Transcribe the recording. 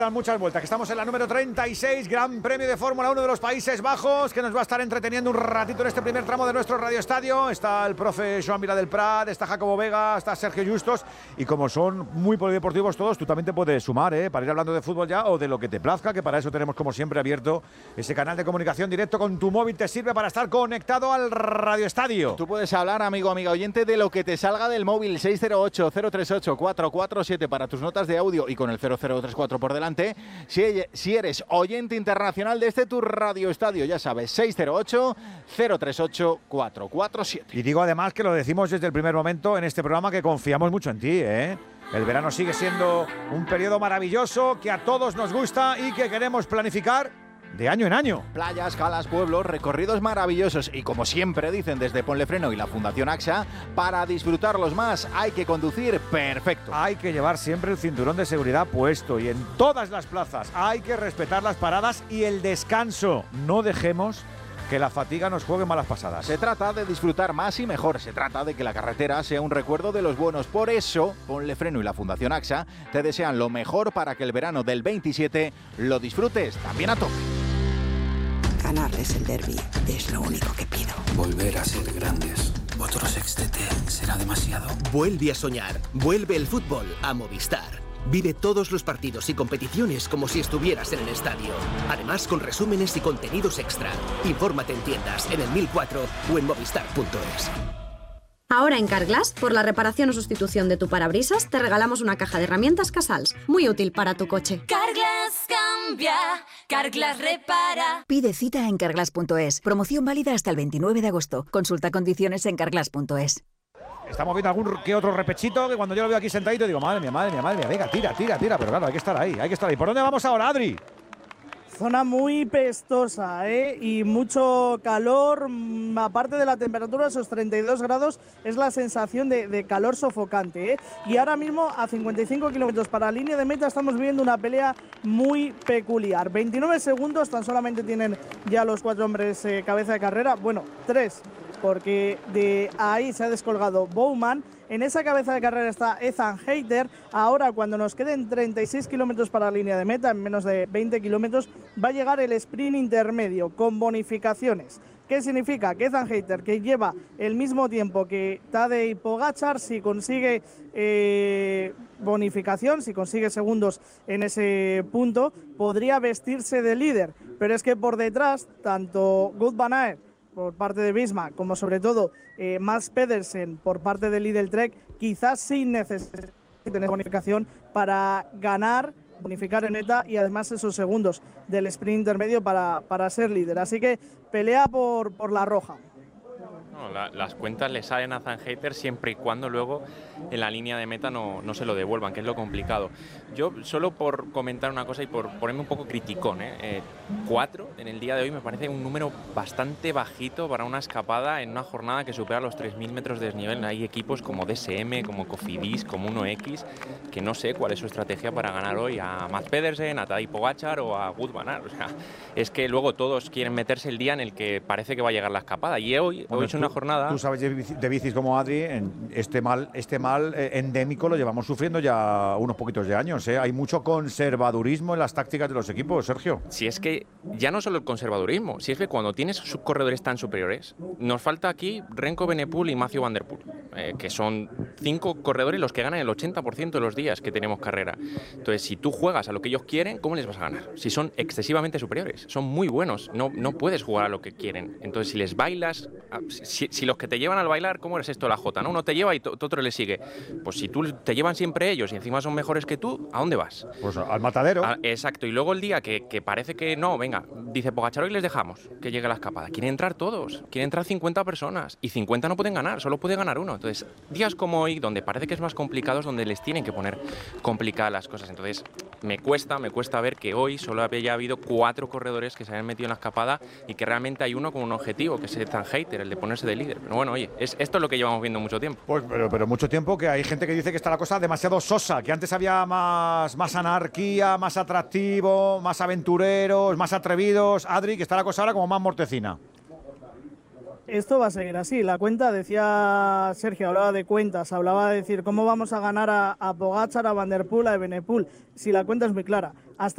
Muchas vueltas, que estamos en la número 36, Gran Premio de Fórmula 1 de los Países Bajos, que nos va a estar entreteniendo un ratito en este primer tramo de nuestro radioestadio. Está el profe Joan Miró del Prat, está Jacobo Vega, está Sergio Justos, y como son muy polideportivos todos, tú también te puedes sumar, para ir hablando de fútbol ya o de lo que te plazca, que para eso tenemos como siempre abierto ese canal de comunicación directo con tu móvil, te sirve para estar conectado al radioestadio. Tú puedes hablar, amigo, amiga oyente, de lo que te salga del móvil. 608-038-447 para tus notas de audio y con el 0034 por delante. Si eres oyente internacional desde tu radioestadio, ya sabes, 608-038-447. Y digo además que lo decimos desde el primer momento en este programa, que confiamos mucho en ti, El verano sigue siendo un periodo maravilloso que a todos nos gusta y que queremos planificar de año en año. Playas, calas, pueblos, recorridos maravillosos y, como siempre dicen desde Ponle Freno y la Fundación AXA, para disfrutarlos más hay que conducir perfecto. Hay que llevar siempre el cinturón de seguridad puesto y en todas las plazas hay que respetar las paradas y el descanso. No dejemos que la fatiga nos juegue malas pasadas. Se trata de disfrutar más y mejor, se trata de que la carretera sea un recuerdo de los buenos. Por eso, Ponle Freno y la Fundación AXA te desean lo mejor para que el verano del 27 lo disfrutes también a tope. Ganarles el derbi es lo único que pido. Volver a ser grandes. Otro sextete será demasiado. Vuelve a soñar. Vuelve el fútbol a Movistar. Vive todos los partidos y competiciones como si estuvieras en el estadio. Además, con resúmenes y contenidos extra. Infórmate en tiendas, en el 1004 o en movistar.es. Ahora en Carglass, por la reparación o sustitución de tu parabrisas, te regalamos una caja de herramientas Casals, muy útil para tu coche. Carglass cambia, Carglass repara. Pide cita en carglass.es. Promoción válida hasta el 29 de agosto. Consulta condiciones en carglass.es. Estamos viendo algún que otro repechito que cuando yo lo veo aquí sentadito digo, madre mía, venga, tira. Pero claro, hay que estar ahí. ¿Por dónde vamos ahora, Adri? Zona muy pestosa, y mucho calor, aparte de la temperatura, esos 32 grados, es la sensación de calor sofocante, Y ahora mismo, a 55 kilómetros para la línea de meta, estamos viviendo una pelea muy peculiar. 29 segundos, tan solamente tienen ya los 4 hombres cabeza de carrera, bueno, 3, porque de ahí se ha descolgado Bowman. En esa cabeza de carrera está Ethan Hayter. Ahora, cuando nos queden 36 kilómetros para la línea de meta, en menos de 20 kilómetros, va a llegar el sprint intermedio con bonificaciones. ¿Qué significa? Que Ethan Hayter, que lleva el mismo tiempo que Tadej Pogačar, si consigue bonificación, si consigue segundos en ese punto, podría vestirse de líder. Pero es que por detrás, tanto Wout van Aert por parte de Visma, como sobre todo Mads Pedersen por parte de Lidl Trek, quizás sin necesidad de tener bonificación para ganar, bonificar en meta y además esos segundos del sprint intermedio para ser líder. Así que pelea por la roja. No, las cuentas le salen a Ethan Hayter siempre y cuando luego en la línea de meta no se lo devuelvan, que es lo complicado. Yo, solo por comentar una cosa y por ponerme un poco criticón, 4 en el día de hoy me parece un número bastante bajito para una escapada en una jornada que supera los 3.000 metros de desnivel. Hay equipos como DSM, como Cofidis, como 1X, que no sé cuál es su estrategia para ganar hoy a Mads Pedersen, a Tadej Pogačar o a Wout van Aert. O sea, es que luego todos quieren meterse el día en el que parece que va a llegar la escapada. Y hoy es una jornada... Tú sabes de bicis como Adri, este mal endémico lo llevamos sufriendo ya unos poquitos de años. Hay mucho conservadurismo en las tácticas de los equipos, Sergio. Si es que ya no solo el conservadurismo, si es que cuando tienes subcorredores tan superiores, nos falta aquí Remco Evenepoel y Mathieu van der Poel, que son 5 corredores los que ganan el 80% de los días que tenemos carrera. Entonces, si tú juegas a lo que ellos quieren, ¿cómo les vas a ganar? Si son excesivamente superiores, son muy buenos, no puedes jugar a lo que quieren. Entonces, si les bailas, si los que te llevan al bailar, ¿cómo eres esto la jota? ¿No? Uno te lleva y otro le sigue. Pues si tú te llevan siempre ellos y encima son mejores que tú, ¿a dónde vas? Pues al matadero. Exacto. Y luego el día que parece que no, venga, dice Pogačar, hoy les dejamos que llegue la escapada. Quieren entrar todos, quieren entrar 50 personas y 50 no pueden ganar, solo puede ganar uno. Entonces, días como hoy, donde parece que es más complicado, es donde les tienen que poner complicadas las cosas. Entonces, me cuesta ver que hoy solo había habido 4 corredores que se habían metido en la escapada y que realmente hay uno con un objetivo, que es Ethan Hayter, el de ponerse de líder. Pero bueno, oye, esto es lo que llevamos viendo mucho tiempo. Pues, pero mucho tiempo, que hay gente que dice que está la cosa demasiado sosa, que antes había más anarquía, más atractivo, más aventureros, más atrevidos. Adri, que está la cosa ahora como más mortecina. Esto va a seguir así. La cuenta, decía Sergio, hablaba de cuentas, hablaba de decir cómo vamos a ganar a Pogačar, a Van der Poel, a Evenepoel. Si la cuenta es muy clara, hasta